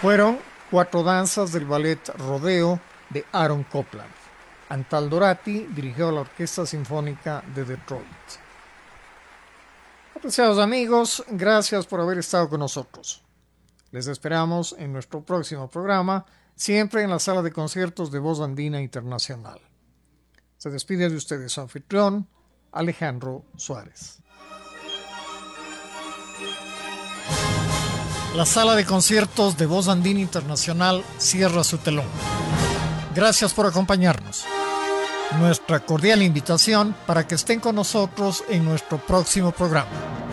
Fueron 4 danzas del ballet Rodeo de Aaron Copland. Antal Dorati dirigió la Orquesta Sinfónica de Detroit. Apreciados amigos, gracias por haber estado con nosotros. Les esperamos en nuestro próximo programa, siempre en la sala de conciertos de Voz Andina Internacional. Se despide de ustedes su anfitrión, Alejandro Suárez. La sala de conciertos de Voz Andina Internacional cierra su telón. Gracias por acompañarnos. Nuestra cordial invitación para que estén con nosotros en nuestro próximo programa.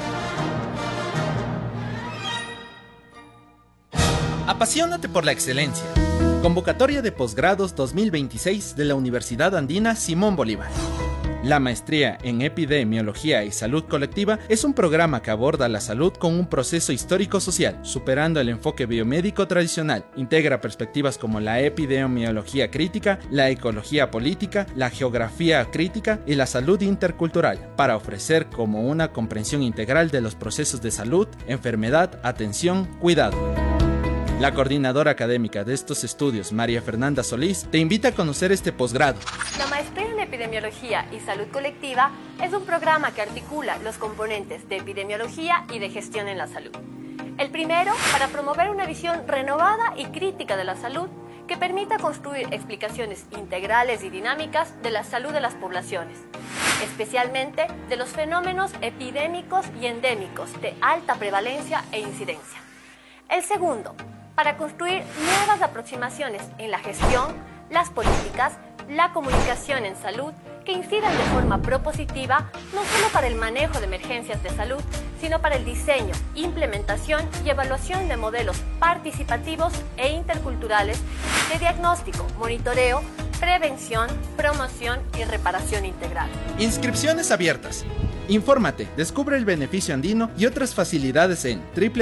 Apasionate por la excelencia. Convocatoria de posgrados 2026 de la Universidad Andina Simón Bolívar. La maestría en epidemiología y salud colectiva es un programa que aborda la salud con un proceso histórico-social, superando el enfoque biomédico tradicional. Integra perspectivas como la epidemiología crítica, la ecología política, la geografía crítica y la salud intercultural, para ofrecer como una comprensión integral de los procesos de salud, enfermedad, atención, cuidado. La coordinadora académica de estos estudios, María Fernanda Solís, te invita a conocer este posgrado. La maestría en epidemiología y salud colectiva es un programa que articula los componentes de epidemiología y de gestión en la salud. El primero, para promover una visión renovada y crítica de la salud que permita construir explicaciones integrales y dinámicas de la salud de las poblaciones, especialmente de los fenómenos epidémicos y endémicos de alta prevalencia e incidencia. El segundo, para construir nuevas aproximaciones en la gestión, las políticas, la comunicación en salud, que incidan de forma propositiva no solo para el manejo de emergencias de salud, sino para el diseño, implementación y evaluación de modelos participativos e interculturales de diagnóstico, monitoreo, prevención, promoción y reparación integral. Inscripciones abiertas. Infórmate, descubre el beneficio andino y otras facilidades en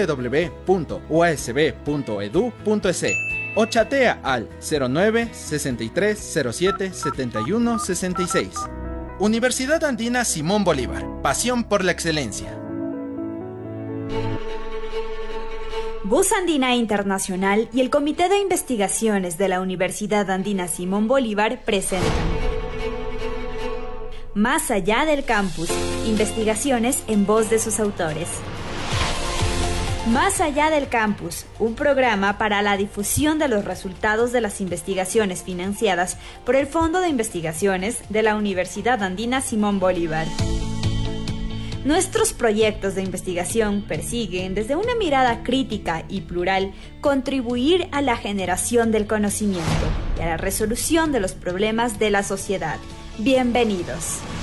www.uasb.edu.es o chatea al 09 63 07 71 66. Universidad Andina Simón Bolívar. Pasión por la excelencia. Voz Andina Internacional y el Comité de Investigaciones de la Universidad Andina Simón Bolívar presentan Más allá del campus, investigaciones en voz de sus autores. Más allá del campus, un programa para la difusión de los resultados de las investigaciones financiadas por el Fondo de Investigaciones de la Universidad Andina Simón Bolívar. Nuestros proyectos de investigación persiguen, desde una mirada crítica y plural, contribuir a la generación del conocimiento y a la resolución de los problemas de la sociedad. Bienvenidos.